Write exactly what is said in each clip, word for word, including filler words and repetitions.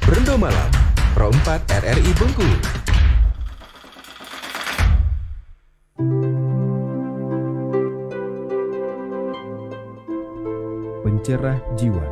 Berendo Malam, Pro empat R R I Bengkulu. Pencerah jiwa.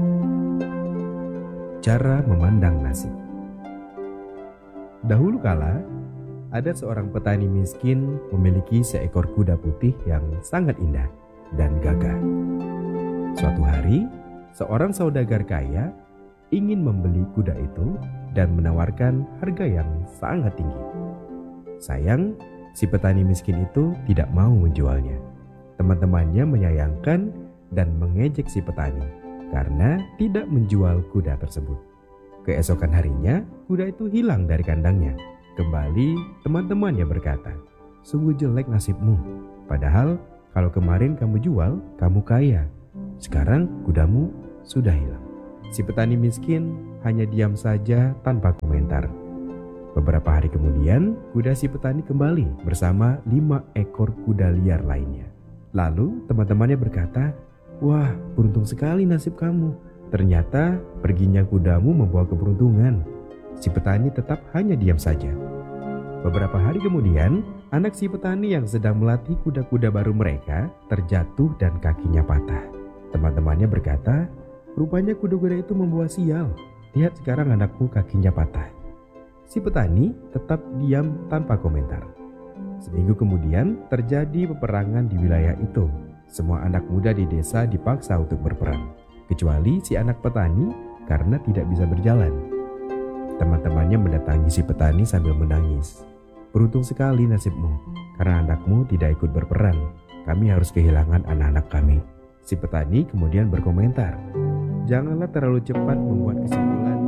Cara memandang nasib. Dahulu kala, ada seorang petani miskin memiliki seekor kuda putih yang sangat indah dan gagah. Suatu hari, seorang saudagar kaya ingin membeli kuda itu dan menawarkan harga yang sangat tinggi. Sayang, si petani miskin itu tidak mau menjualnya. Teman-temannya menyayangkan dan mengejek si petani karena tidak menjual kuda tersebut. Keesokan harinya, kuda itu hilang dari kandangnya. Kembali, teman-temannya berkata, "Sungguh jelek nasibmu. Padahal kalau kemarin kamu jual, kamu kaya. Sekarang kudamu sudah hilang." Si petani miskin hanya diam saja tanpa komentar. Beberapa hari kemudian, kuda si petani kembali bersama lima ekor kuda liar lainnya. Lalu teman-temannya berkata, "Wah, beruntung sekali nasib kamu. Ternyata perginya kudamu membawa keberuntungan." Si petani tetap hanya diam saja. Beberapa hari kemudian, anak si petani yang sedang melatih kuda-kuda baru mereka terjatuh dan kakinya patah. Teman-temannya berkata, "Rupanya kuda-kuda itu membawa sial. Lihat sekarang anakmu kakinya patah." Si petani tetap diam tanpa komentar. Seminggu kemudian terjadi peperangan di wilayah itu. Semua anak muda di desa dipaksa untuk berperang, kecuali si anak petani karena tidak bisa berjalan. Teman-temannya mendatangi si petani sambil menangis. "Beruntung sekali nasibmu, karena anakmu tidak ikut berperang. Kami harus kehilangan anak-anak kami." Si petani kemudian berkomentar, "Janganlah terlalu cepat membuat kesimpulan